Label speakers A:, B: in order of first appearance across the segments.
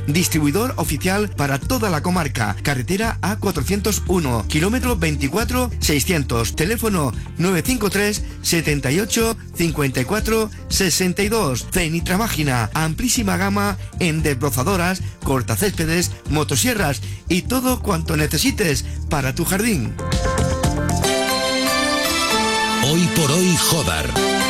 A: distribuidor oficial para toda la comarca. Carretera A401, kilómetro 24-600, teléfono 953 78 54 62. Cenitra Máquina, amplísima gama en desbrozadoras, cortacéspedes, motosierras y todo cuanto necesites para tu jardín.
B: Hoy por hoy, Jodar.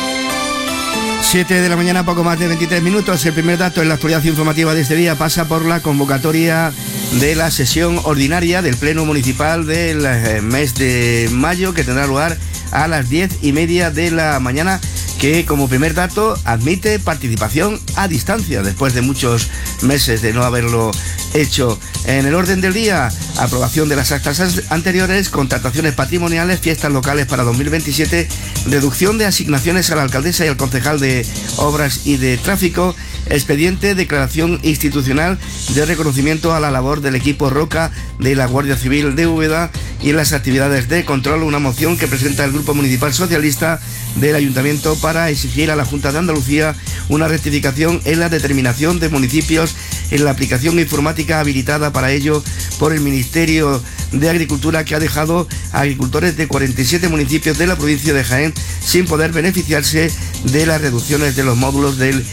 A: 7 de la mañana, poco más de 23 minutos. El primer dato en la actualidad informativa de este día pasa por la convocatoria de la sesión ordinaria del Pleno Municipal del mes de mayo, que tendrá lugar a las 10:30 de la mañana, que como primer dato admite participación a distancia después de muchos meses de no haberlo hecho. En el orden del día, aprobación de las actas anteriores, contrataciones patrimoniales, fiestas locales para 2027, reducción de asignaciones a la alcaldesa y al concejal de Obras y de Tráfico, expediente, declaración institucional de reconocimiento a la labor del equipo Roca de la Guardia Civil de Úbeda, y en las actividades de control, una moción que presenta el Grupo Municipal Socialista del Ayuntamiento para exigir a la Junta de Andalucía una rectificación en la determinación de municipios en la aplicación informática habilitada para ello por el Ministerio de Agricultura, que ha dejado a agricultores de 47 municipios de la provincia de Jaén sin poder beneficiarse de las reducciones de los módulos del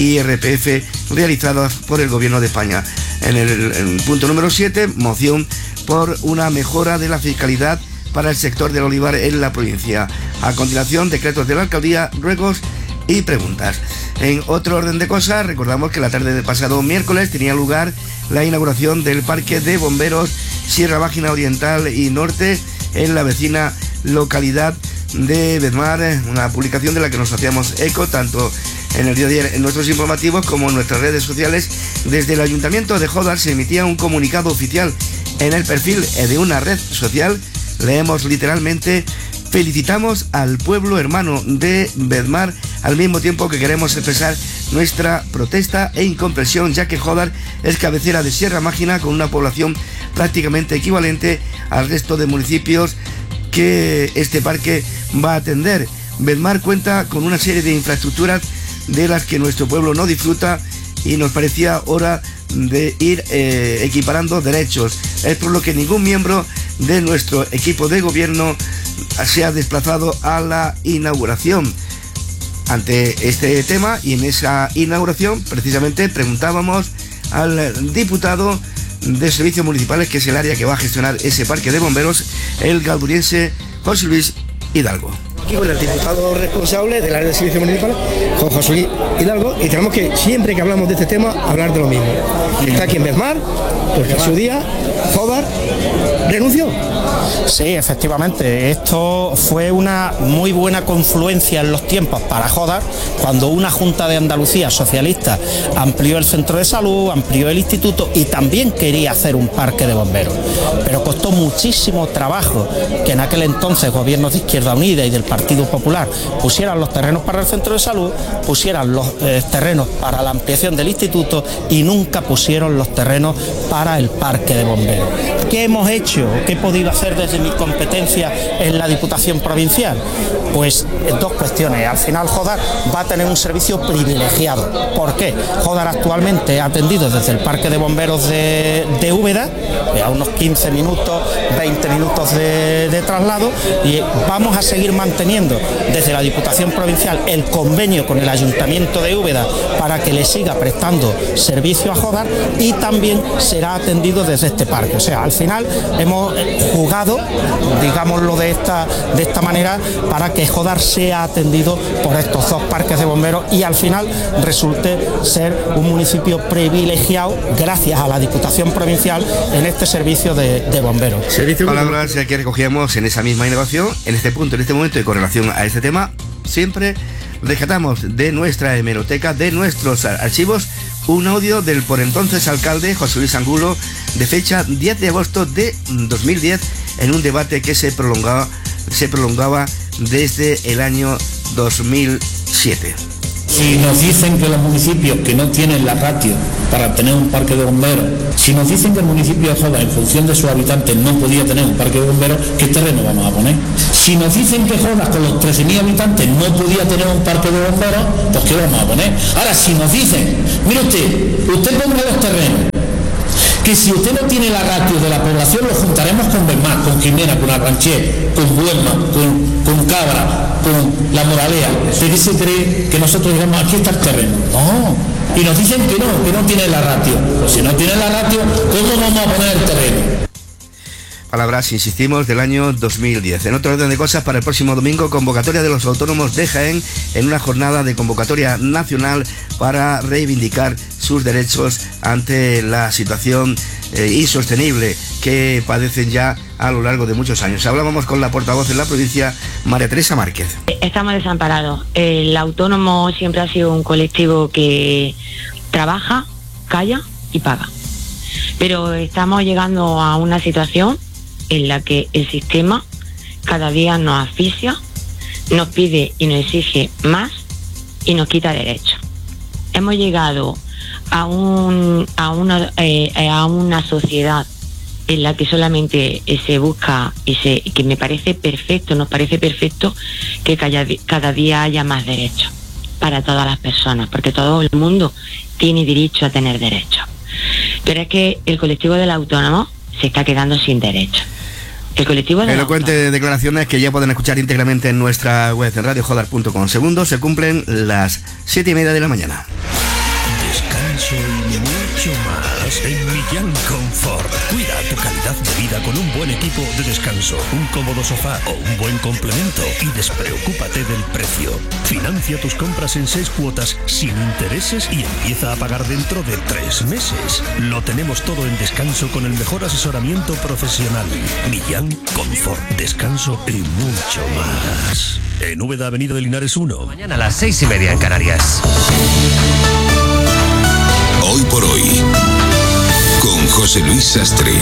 A: IRPF realizadas por el Gobierno de España. En el punto número 7, moción por una mejora de la fiscalidad para el sector del olivar en la provincia. A continuación, decretos de la alcaldía, ruegos y preguntas. En otro orden de cosas, recordamos que la tarde del pasado miércoles tenía lugar la inauguración del Parque de Bomberos Sierra Mágina Oriental y Norte en la vecina localidad de Bedmar, una publicación de la que nos hacíamos eco tanto en el día de ayer en nuestros informativos como en nuestras redes sociales. Desde el Ayuntamiento de Jodar se emitía un comunicado oficial en el perfil de una red social. Leemos literalmente: felicitamos al pueblo hermano de Bedmar, al mismo tiempo que queremos expresar nuestra protesta e incomprensión, ya que Jodar es cabecera de Sierra Mágina con una población prácticamente equivalente al resto de municipios que este parque va a atender. Bedmar cuenta con una serie de infraestructuras de las que nuestro pueblo no disfruta y nos parecía hora de ir equiparando derechos. Es por lo que ningún miembro de nuestro equipo de gobierno se ha desplazado a la inauguración. Ante este tema y en esa inauguración, precisamente preguntábamos al diputado de Servicios Municipales, que es el área que va a gestionar ese parque de bomberos, el galduriense José Luis Hidalgo. Aquí con el diputado responsable del área de Servicios Municipales, con José Luis Hidalgo, y tenemos que, siempre que hablamos de este tema, hablar de lo mismo. Está aquí en Bedmar, porque en su día Jodar renunció.
C: Sí, efectivamente, esto fue una muy buena confluencia en los tiempos para Jodar, cuando una Junta de Andalucía socialista amplió el centro de salud, amplió el instituto y también quería hacer un parque de bomberos. Pero costó muchísimo trabajo que en aquel entonces gobiernos de Izquierda Unida y del Partido Popular pusieran los terrenos para el centro de salud, pusieran los terrenos para la ampliación del instituto y nunca pusieron los terrenos para el parque de bomberos. ¿Qué hemos hecho? ¿Qué he podido hacer desde mi competencia en la Diputación Provincial? Pues dos cuestiones. Al final Jodar va a tener un servicio privilegiado. ¿Por qué? Jodar actualmente ha atendido desde el Parque de Bomberos de Úbeda, a unos 15 minutos, 20 minutos de traslado, y vamos a seguir manteniendo desde la Diputación Provincial el convenio con el Ayuntamiento de Úbeda para que le siga prestando servicio a Jodar, y también será atendido desde este parque. O sea, al final hemos jugado, digámoslo de esta manera, para que Jodar sea atendido por estos dos parques de bomberos y al final resulte ser un municipio privilegiado gracias a la Diputación Provincial en este servicio de bomberos.
A: Palabras que recogíamos en esa misma innovación, en este punto, en este momento, y con relación a este tema, siempre rescatamos de nuestra hemeroteca, de nuestros archivos, un audio del por entonces alcalde José Luis Angulo, de fecha 10 de agosto de 2010, en un debate que se prolongaba desde el año 2007.
D: Si nos dicen que los municipios que no tienen la ratio para tener un parque de bomberos, si nos dicen que el municipio de Jodar, en función de sus habitantes, no podía tener un parque de bomberos, ¿qué terreno vamos a poner? Si nos dicen que Jodar, con los 13.000 habitantes, no podía tener un parque de bomberos, pues ¿qué vamos a poner? Ahora, si nos dicen, mire usted ponga los terrenos, que si usted no tiene la ratio de la población, lo juntaremos con Benmar, con Jimena, con Arranché, con Buelma, con Cabra, con La Moralea. ¿De qué se cree que nosotros digamos, aquí está el terreno? No. Y nos dicen que no tiene la ratio. Pues si no tiene la ratio, ¿cómo vamos a poner el terreno?
A: Palabras, insistimos, del año 2010. En otro orden de cosas, para el próximo domingo, convocatoria de los autónomos de Jaén en una jornada de convocatoria nacional para reivindicar sus derechos ante la situación insostenible que padecen ya a lo largo de muchos años. Hablábamos con la portavoz en la provincia, María Teresa Márquez.
E: Estamos desamparados. El autónomo siempre ha sido un colectivo que trabaja, calla y paga. Pero estamos llegando a una situación en la que el sistema cada día nos asfixia, nos pide y nos exige más y nos quita derechos. Hemos llegado a una sociedad en la que solamente se busca que me parece perfecto, nos parece perfecto que cada día haya más derechos para todas las personas, porque todo el mundo tiene derecho a tener derechos. Pero es que el colectivo del autónomo se está quedando sin derechos. El colectivo de
A: elocuentes declaraciones que ya pueden escuchar íntegramente en nuestra web en radiojodar.com. Segundos, se cumplen las 7:30 de la mañana.
B: Descanso y mucho más en Millán Confort. Cuida tu calidad de vida con un buen equipo de descanso, un cómodo sofá o un buen complemento y despreocúpate del precio. Financia tus compras en 6 cuotas sin intereses y empieza a pagar dentro de 3 meses. Lo tenemos todo en descanso con el mejor asesoramiento profesional. Millán Confort. Descanso y mucho más. En Úbeda, Avenida de Linares 1.
F: Mañana a las 6:30 en Canarias.
B: Hoy por hoy, con José Luis Sastre.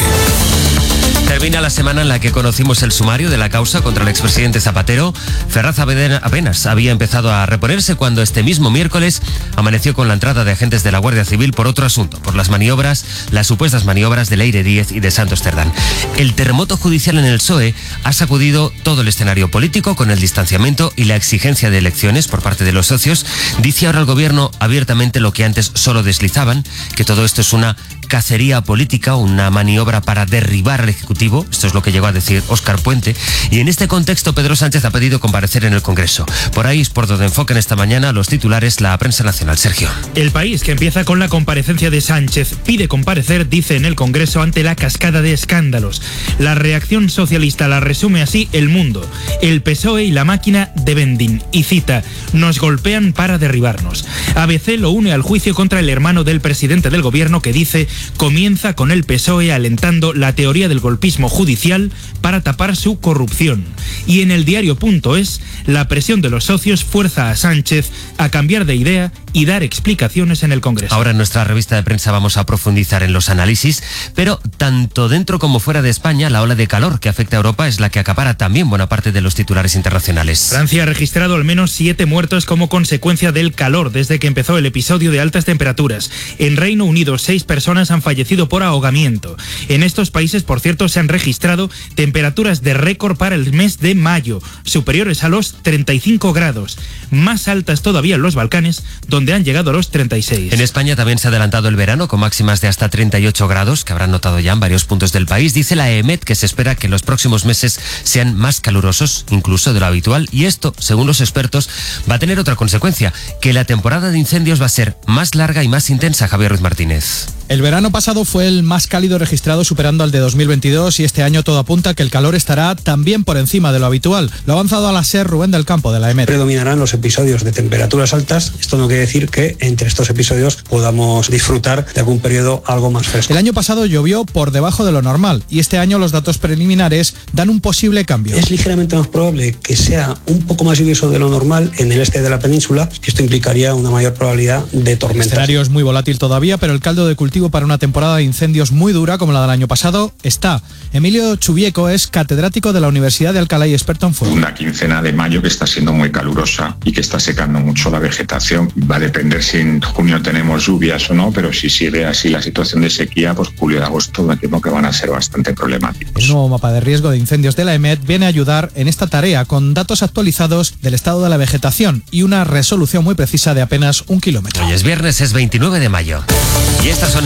F: Termina la semana en la que conocimos el sumario de la causa contra el expresidente Zapatero. Ferraz apenas había empezado a reponerse cuando este mismo miércoles amaneció con la entrada de agentes de la Guardia Civil por otro asunto, por las supuestas maniobras de Leire Díez y de Santos Cerdán. El terremoto judicial en el PSOE ha sacudido todo el escenario político con el distanciamiento y la exigencia de elecciones por parte de los socios. Dice ahora el gobierno abiertamente lo que antes solo deslizaban, que todo esto es una cacería política, una maniobra para derribar al Ejecutivo. Esto es lo que llegó a decir Óscar Puente. Y en este contexto, Pedro Sánchez ha pedido comparecer en el Congreso. Por ahí es por donde enfocan esta mañana los titulares la prensa nacional. Sergio.
G: El País, que empieza con la comparecencia de Sánchez, pide comparecer, dice, en el Congreso ante la cascada de escándalos. La reacción socialista la resume así El Mundo. El PSOE y la máquina de vending. Y cita, nos golpean para derribarnos. ABC lo une al juicio contra el hermano del presidente del gobierno que dice, comienza con el PSOE alentando la teoría del golpismo judicial para tapar su corrupción. Y en el diario.es, la presión de los socios fuerza a Sánchez a cambiar de idea y dar explicaciones en el Congreso.
F: Ahora en nuestra revista de prensa vamos a profundizar en los análisis, pero tanto dentro como fuera de España, la ola de calor que afecta a Europa es la que acapara también buena parte de los titulares internacionales.
G: Francia ha registrado al menos 7 muertos como consecuencia del calor desde que empezó el episodio de altas temperaturas. En Reino Unido, 6 personas han fallecido por ahogamiento. En estos países, por cierto, se han registrado temperaturas de récord para el mes de mayo, superiores a los 35 grados, más altas todavía en los Balcanes, donde han llegado a los 36.
F: En España también se ha adelantado el verano con máximas de hasta 38 grados, que habrán notado ya en varios puntos del país. Dice la EMET que se espera que los próximos meses sean más calurosos, incluso de lo habitual, y esto, según los expertos, va a tener otra consecuencia, que la temporada de incendios va a ser más larga y más intensa. Javier Ruiz Martínez.
H: El verano pasado fue el más cálido registrado, superando al de 2022, y este año todo apunta que el calor estará también por encima de lo habitual. Lo ha avanzado a la SER Rubén del Campo, de la EMET.
I: Predominarán los episodios de temperaturas altas. Esto no quiere decir que entre estos episodios podamos disfrutar de algún periodo algo más fresco.
H: El año pasado llovió por debajo de lo normal, y este año los datos preliminares dan un posible cambio.
I: Es ligeramente más probable que sea un poco más lluvioso de lo normal en el este de la península. Esto implicaría una mayor probabilidad de tormentas.
H: El escenario es muy volátil todavía, pero el caldo de cultivo para una temporada de incendios muy dura como la del año pasado está. Emilio Chubieco es catedrático de la Universidad de Alcalá y experto en fuego.
J: Una quincena de mayo que está siendo muy calurosa y que está secando mucho la vegetación. Va a depender si en junio tenemos lluvias o no, pero si sigue así la situación de sequía, pues julio y agosto me temo que van a ser bastante problemáticos.
H: El nuevo mapa de riesgo de incendios de la EMET viene a ayudar en esta tarea con datos actualizados del estado de la vegetación y una resolución muy precisa de apenas 1 kilómetro.
F: Hoy es viernes, es 29 de mayo. Y estas son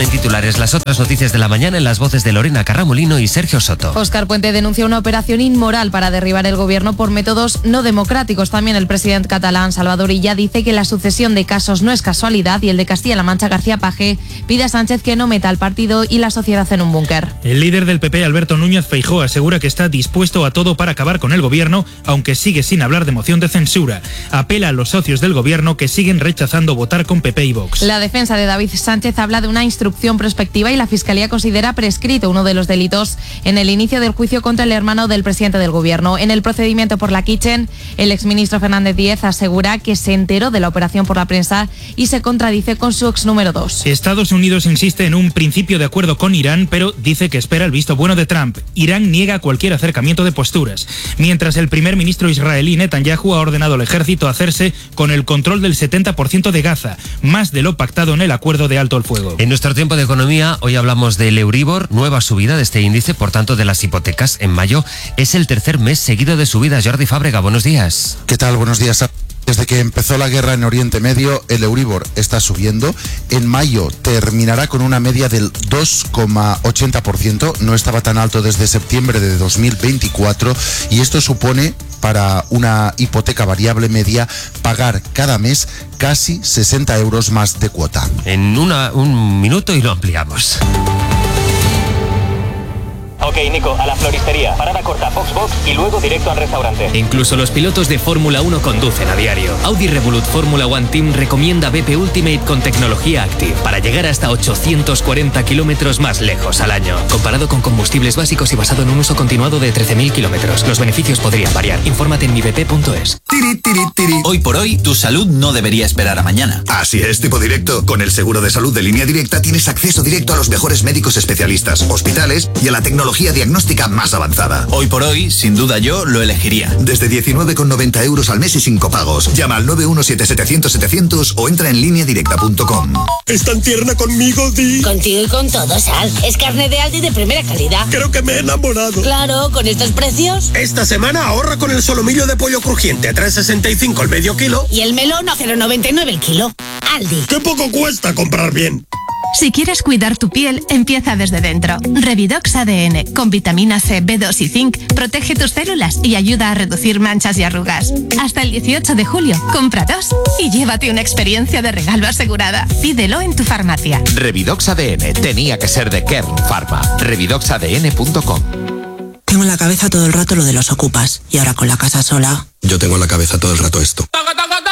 F: en titulares. Las otras noticias de la mañana en las voces de Lorena Carramolino y Sergio Soto.
K: Óscar Puente denuncia una operación inmoral para derribar el gobierno por métodos no democráticos. También el presidente catalán Salvador Illa dice que la sucesión de casos no es casualidad y el de Castilla-La Mancha, García Paje, pide a Sánchez que no meta al partido y la sociedad en un búnker.
G: El líder del PP, Alberto Núñez Feijóo, asegura que está dispuesto a todo para acabar con el gobierno, aunque sigue sin hablar de moción de censura. Apela a los socios del gobierno que siguen rechazando votar con PP y Vox.
K: La defensa de David Sánchez habla de una instrucción prospectiva y la Fiscalía considera prescrito uno de los delitos en el inicio del juicio contra el hermano del presidente del gobierno. En el procedimiento por la Kitchen, el exministro Fernández Díez asegura que se enteró de la operación por la prensa y se contradice con su ex número 2.
G: Estados Unidos insiste en un principio de acuerdo con Irán, pero dice que espera el visto bueno de Trump. Irán niega cualquier acercamiento de posturas, mientras el primer ministro israelí Netanyahu ha ordenado al ejército hacerse con el control del 70% de Gaza, más de lo pactado en el acuerdo de alto el fuego.
F: En nuestro tiempo de economía, hoy hablamos del Euribor, nueva subida de este índice, por tanto de las hipotecas en mayo. Es el tercer mes seguido de subida. Jordi Fábrega, buenos días.
L: ¿Qué tal? Buenos días. Desde que empezó la guerra en Oriente Medio, el Euribor está subiendo. En mayo terminará con una media del 2,80%. No estaba tan alto desde septiembre de 2024 y esto supone para una hipoteca variable media pagar cada mes casi 60 euros más de cuota.
F: En un minuto y lo ampliamos.
M: Ok, Nico, a la floristería, parada corta, box y luego directo al restaurante.
N: Incluso los pilotos de Fórmula 1 conducen a diario. Audi Revolut Fórmula One Team recomienda BP Ultimate con tecnología Active para llegar hasta 840 kilómetros más lejos al año. Comparado con combustibles básicos y basado en un uso continuado de 13.000 kilómetros. Los beneficios podrían variar. Infórmate en mibp.es.
O: Hoy por hoy, tu salud no debería esperar a mañana.
P: Así es, tipo directo. Con el seguro de salud de Línea Directa tienes acceso directo a los mejores médicos especialistas, hospitales y a la tecnología diagnóstica más avanzada.
O: Hoy por hoy, sin duda yo lo elegiría.
P: Desde 19,90 euros al mes y sin copagos. Llama al 917-700-700 o entra en lineadirecta.com.
Q: ¿Es tan tierna conmigo, Di?
R: Contigo y con todo, Sal. Es carne de Aldi de primera calidad.
Q: Creo que me he enamorado.
R: Claro, con estos precios.
Q: Esta semana ahorra con el solomillo de pollo crujiente a 3,65 el medio kilo.
R: Y el melón a 0,99 el kilo. Aldi.
Q: ¡Qué poco cuesta comprar bien!
S: Si quieres cuidar tu piel, empieza desde dentro. Revidox ADN, con vitamina C, B2 y zinc, protege tus células y ayuda a reducir manchas y arrugas. Hasta el 18 de julio, compra 2 y llévate una experiencia de regalo asegurada. Pídelo en tu farmacia.
T: Revidox ADN tenía que ser de Kern Pharma. Revidoxadn.com.
U: Tengo en la cabeza todo el rato lo de los ocupas y ahora con la casa sola.
V: Yo tengo en la cabeza todo el rato esto.